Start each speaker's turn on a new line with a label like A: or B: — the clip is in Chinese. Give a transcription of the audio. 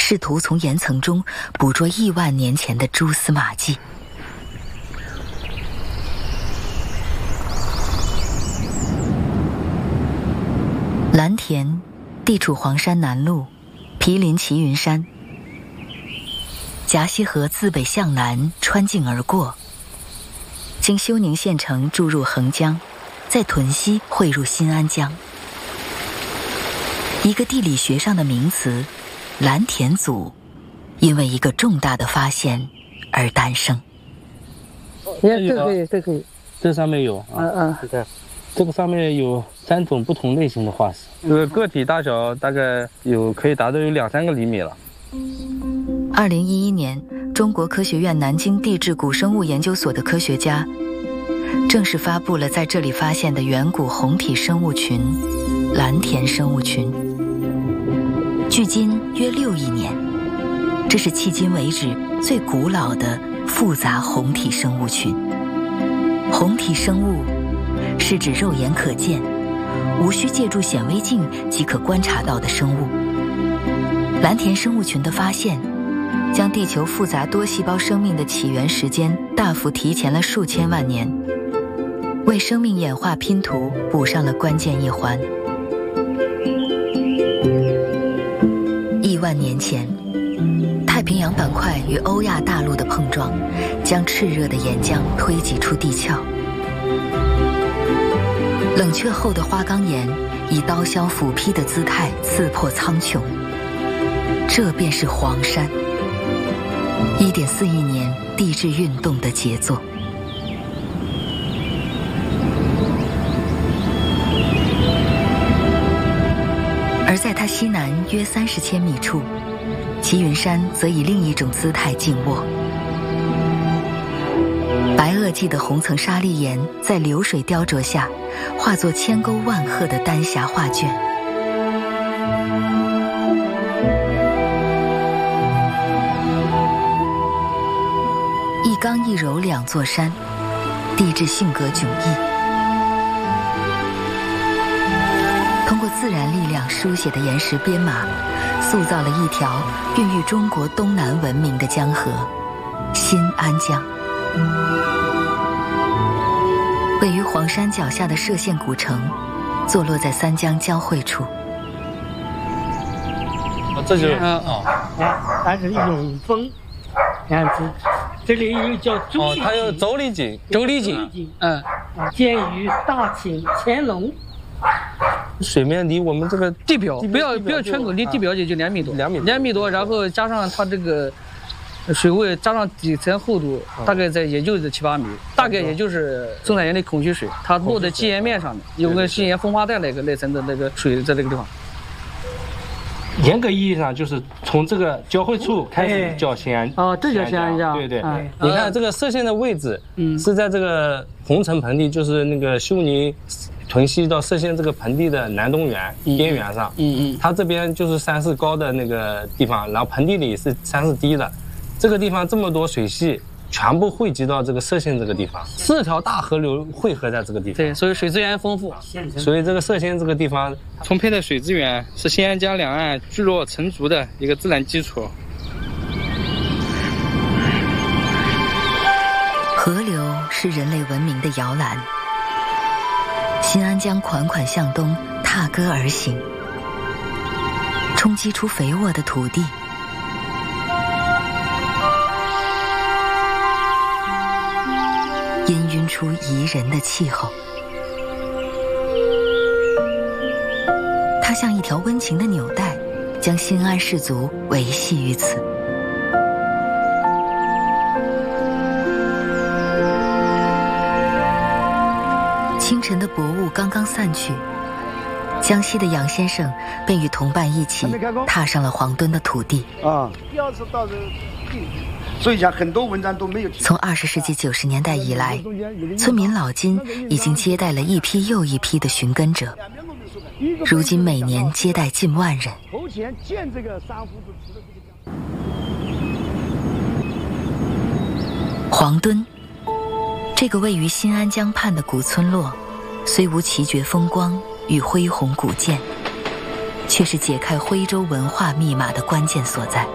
A: 试图从岩层中捕捉亿万年前的蛛丝马迹。蓝田地处黄山南麓，毗邻齐云山。夹溪河自北向南穿境而过，经休宁县城注入横江，在屯溪汇入新安江。一个地理学上的名词蓝田组，因为一个重大的发现而诞生。
B: 你看这可以，
C: 这上面有啊，这个上面有3种不同类型的化石，这个个体大小大概可以达到有2-3个厘米了。
A: 2011年，中国科学院南京地质古生物研究所的科学家正式发布了在这里发现的远古红体生物群蓝田生物群，距今约6亿年，这是迄今为止最古老的复杂红体生物群。红体生物是指肉眼可见，无需借助显微镜即可观察到的生物。蓝田生物群的发现将地球复杂多细胞生命的起源时间大幅提前了数千万年，为生命演化拼图补上了关键一环。亿万年前，太平洋板块与欧亚大陆的碰撞，将炽热的岩浆推挤出地壳。冷却后的花岗岩以刀削斧劈的姿态刺破苍穹，这便是黄山。1.4亿年地质运动的杰作。而在它西南约30千米处，齐云山则以另一种姿态静卧。白垩纪的红层砂砾岩在流水雕琢下，化作千沟万壑的丹霞画卷。一刚一柔2座山，地质性格迥异。通过自然力量书写的岩石编码，塑造了一条孕育中国东南文明的江河——新安江。位于黄山脚下的歙县古城，坐落在3江交汇处。
C: 这就
B: 它是一种风，这里又叫周丽井，
C: 它有妯娌井，
B: 建于大清乾隆。
C: 水面离我们这个
D: 地表不要圈口，离地表也就2米多，2米多，然后加上它这个水位，加上底层厚度，大概也就是7-8米，大概也就是中南岩的孔渠水，它落在基岩面上的，有个新岩风化带那层的那个水在这个地方。
C: 严格意义上就是从这个交汇处开始叫新安。
D: 这叫新安江。
C: 对，你看这个歙县的位置，是在这个红层盆地，就是那个休宁屯溪到歙县这个盆地的南东缘边缘上。它这边就是山势高的那个地方，然后盆地里是山势低的。这个地方这么多水系，全部汇集到这个歙县这个地方，4条大河流汇合在这个地方。
D: 对，所以水资源丰富。
C: 所以这个歙县这个地方
E: 充沛的水资源是新安江两岸聚落成族的一个自然基础。
A: 河流是人类文明的摇篮，新安江款款向东，踏歌而行，冲击出肥沃的土地。氤氲出宜人的气候，它像一条温情的纽带，将新安氏族维系于此。清晨的薄雾刚刚散去，江西的杨先生便与同伴一起踏上了黄墩的土地。
F: 第二次到这所以讲很多文章都没有。
A: 从20世纪90年代以来，村民老金已经接待了一批又一批的寻根者，如今每年接待近万人。
F: 头前建这个三胡子池的这个
A: 黄墩，这个位于新安江畔的古村落，虽无奇绝风光与恢宏古建，却是解开徽州文化密码的关键所在。